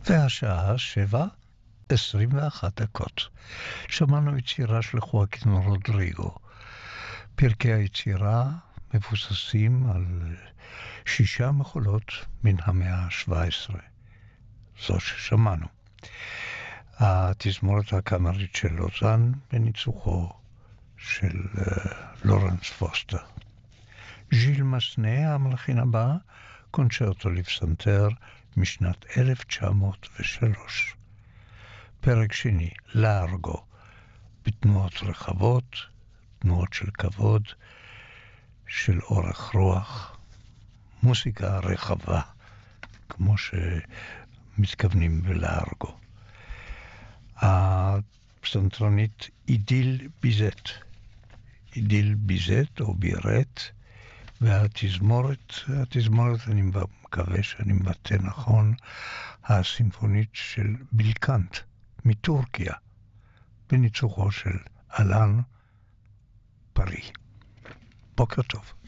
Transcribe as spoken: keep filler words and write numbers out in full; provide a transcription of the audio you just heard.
והשעה שבע, עשרים ואחת דקות. שמענו יצירה של חואקין רודריגו. פרקי היצירה מבוססים על שישה מחולות מן המאה ה-שבע עשרה. זו ששמענו. התזמורת הקאמרית של לוזאן בניצוחו של uh, לורנס פוסטר. ז'יל מסנה, המלחין הבא, קונצ'רטו לפסנתר משנת אלף תשע מאות ושלוש. פרק שני, לארגו, בתנועות רחבות, תנועות של כבוד, של אורך רוח, מוסיקה רחבה, כמו שמתכוונים בלארגו. הפסנתרנית אידיל ביזט, אידיל ביזט או בירט, והתזמורת, התזמורת אני מקווה שאני מבטא נכון, הסימפונית של בילקנט מטורקיה, בניצוחו של אלן פרי. בוקר טוב.